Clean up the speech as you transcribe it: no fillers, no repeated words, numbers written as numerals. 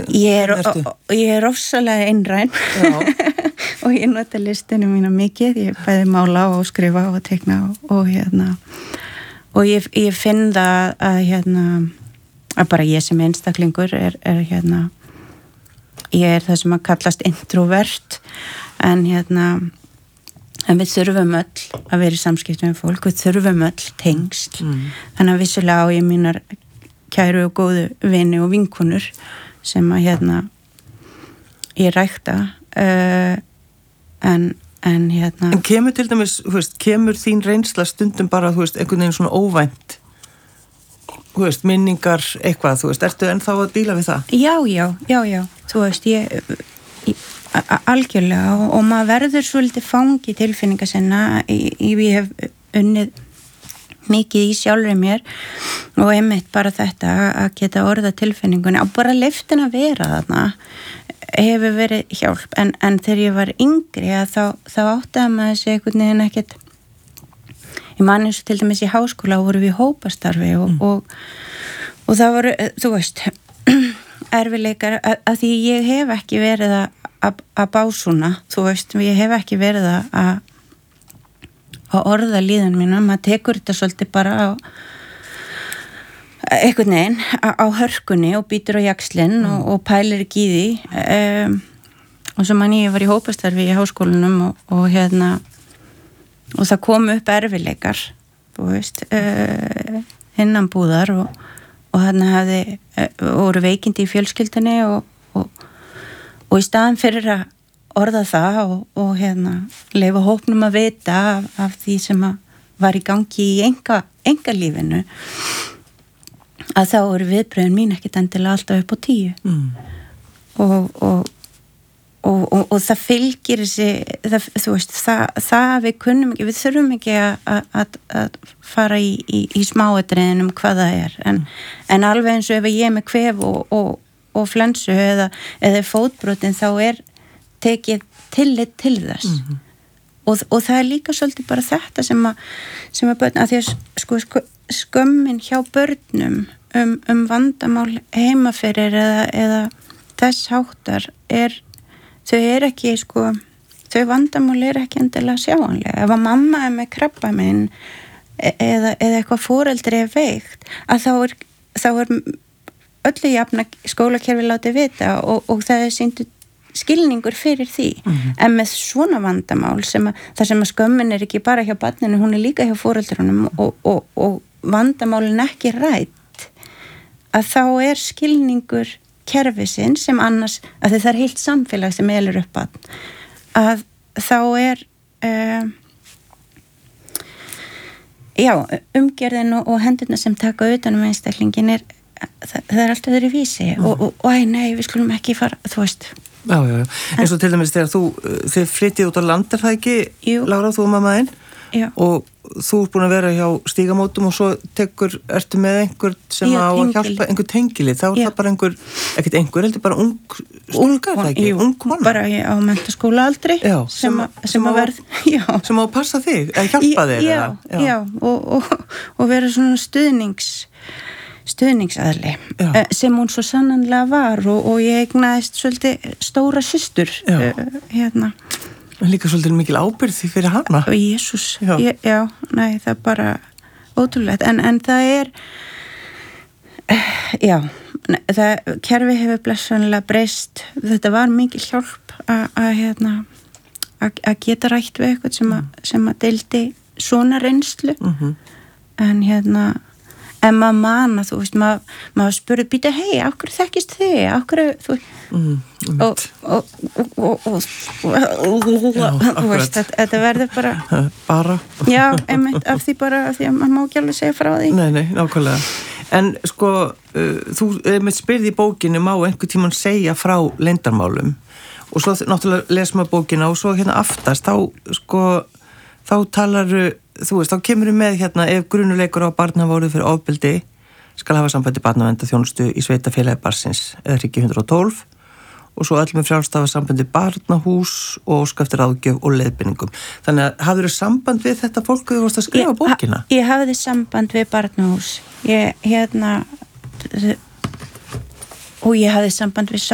Ég er ofsalega einræn og ég nota listinu mína mikið, ég bæði mála og skrifa og teikna og ég finn það að bara ég sem einstaklingur er ég er það sem að kallast introvert en við þurfum öll að vera í samskiptum með fólk, við þurfum öll tengsl þannig að vissulega á ég mínar kæru og góðu vini og vinkonur sem að ég rækta en kemur til dæmis, kemur þín reynsla stundum bara, einhvern veginn svona óvænt minningar eitthvað, ertu ennþá að díla við það? Já, ég algjörlega og maður verður svolítið fangi tilfinninga sinna ég hef unnið mikið í sjálfri mér og einmitt bara þetta að geta orða tilfinningunni og bara leyftin að vera þarna hefur verið hjálp en þegar ég var yngri þá áttaði maður sig einhvern veginn ekkert ég man eins og til dæmis í háskóla voru við hópastarfi og það voru, þú veist erfiðleikar að því ég hef ekki verið að básúna, þú veist, ég hef ekki verið að orða líðan mínu, maður tekur þetta svolítið bara á einhvern veginn á hörkunni og býtur á jaxlinn og pælir ekki í því og svo man ég var í hópastarfi í háskólanum og það kom upp erfiðleikar, þú veist, innan búðar og þarna voru veikindi í fjölskyldunni og í staðan fyrir að orða það og leyfa hópnum að vita af því sem var í gangi í engalífinu að þá eru viðbröðin mín ekkit endilega alltaf upp á 10 og það fylgir þú veist, það við kunnum ekki, við þurfum ekki að fara í smáatriðin hvað það er en alveg eins og ef ég er með kvef og flensu eða fótbrotin þá er tekið tillit til þess og það er líka svolítið bara þetta sem að börn, að því að skömmin hjá börnum vandamál heimaferir eða þess háttar þau ekki þau vandamál ekki endilega sjáanlega ef að mamma er með krabbamein eða eitthvað foreldri er veikt að þá er öllu jafna skólakerfi látið vita og það er sýndu skilningur fyrir því en með svona vandamál þar sem að skömmin er ekki bara hjá barninu, hún er líka hjá foreldrunum og vandamálin ekki rætt að þá er skilningur kerfisins sem annars, að það er heilt samfélag sem elur upp að þá er umgerðin og hendurna sem taka utan einstaklingin það er alltaf þeirri vísi og nei, við skulum ekki fara, þú veist Já, eins og til dæmis þegar þið flyttið út á land, er það ekki? Jú. Lára, þú og mamma þinn? Já. Og þú er búin að vera hjá stígamótum og svo ertu með einhver sem á að hjálpa, einhver tengilið, þá er það bara heldur bara ung stúlka, það ekki? Ung mann? Bara á menntaskólaaldri sem að verð, sem á að passa þig, að hjálpa þig? Já, og vera svona stuðningsaðli sem hún svo sannanlega var og ég eignaðist svolítið stóra systur Líka svolítið mikil ábyrgð því fyrir hana Jesús, nei, það er bara ótrúlegt en það kerfi hefur blessunlega breyst, þetta var mikil hjálp að geta rætt við eitthvað sem að deildi svona reynslu en en maður manna, þú veist, maður spurði býta, hei, af hverju þekkist þið? Af hverju, þú veist, þetta verður bara já, einmitt, af því að maður má ekki alveg segja frá því Nei, nákvæmlega en þú einmitt spyrði í bókinu má einhver tímann segja frá leyndarmálum og svo náttúrulega les maður bókina og svo aftast þá talaru þú veist, þá kemur með ef grunuleikur á barn hafa orðið fyrir ofbeldi skal hafa sambandi barnaverndar-þjónustu í sveitafélagi barnsins eða ríki 112 og svo öll með frjálst hafa sambandi barnahús og óska eftir ráðgjöf og leiðbeiningum. Þannig að hafðirðu samband við þetta fólk þegar þú varst að skrifa bókina? Ég hafði samband við barnahús. Og ég hafði samband við